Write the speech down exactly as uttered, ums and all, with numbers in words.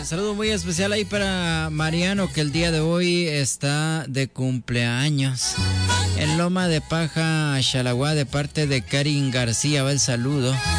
saludo muy especial ahí para Mariano, que el día de hoy está de cumpleaños. En Loma de Paja, Xalagua, de parte de Karin García, va el saludo.